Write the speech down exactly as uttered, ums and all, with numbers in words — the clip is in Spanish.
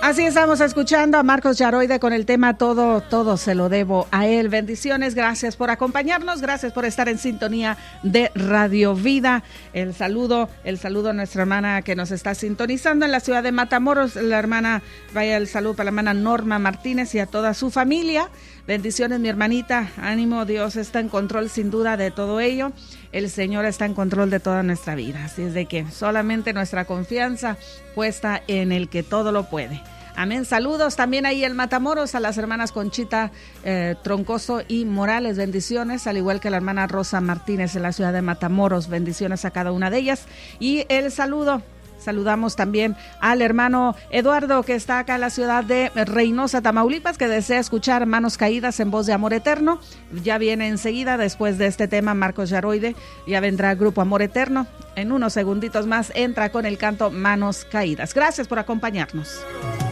Así estamos escuchando a Marcos Yaroide con el tema Todo, todo se lo debo a él. Bendiciones, gracias por acompañarnos, gracias por estar en sintonía de Radio Vida. El saludo, el saludo a nuestra hermana que nos está sintonizando en la ciudad de Matamoros, la hermana, vaya el saludo para la hermana Norma Martínez y a toda su familia. Bendiciones, mi hermanita, ánimo, Dios está en control sin duda de todo ello. El Señor está en control de toda nuestra vida, así es de que solamente nuestra confianza puesta en el que todo lo puede. Amén. Saludos también ahí en Matamoros a las hermanas Conchita eh, Troncoso y Morales, bendiciones, al igual que la hermana Rosa Martínez en la ciudad de Matamoros, bendiciones a cada una de ellas. Y el saludo, saludamos también al hermano Eduardo que está acá en la ciudad de Reynosa, Tamaulipas, que desea escuchar Manos Caídas en voz de Amor Eterno. Ya viene enseguida, después de este tema, Marcos Yaroide, ya vendrá el grupo Amor Eterno. En unos segunditos más entra con el canto Manos Caídas. Gracias por acompañarnos.